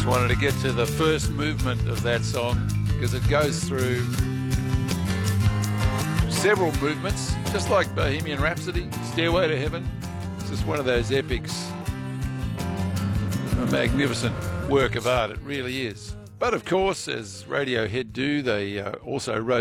Wanted to get to the first movement of that song because it goes through several movements, just like Bohemian Rhapsody, Stairway to Heaven. It's just one of those epics. A magnificent work of art, it really is. But of course, as Radiohead do, they also wrote